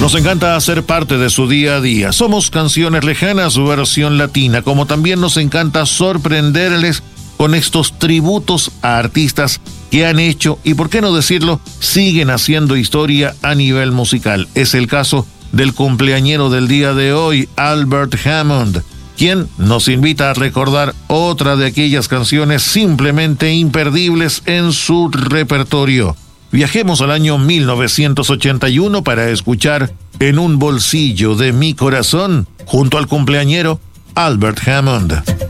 Nos encanta hacer parte de su día a día. Somos Canciones Lejanas, su versión latina, como también nos encanta sorprenderles con estos tributos a artistas que han hecho, y por qué no decirlo, siguen haciendo historia a nivel musical. Es el caso del cumpleañero del día de hoy, Albert Hammond, quien nos invita a recordar otra de aquellas canciones simplemente imperdibles en su repertorio. Viajemos al año 1981 para escuchar En un bolsillo de mi corazón, junto al cumpleañero Albert Hammond.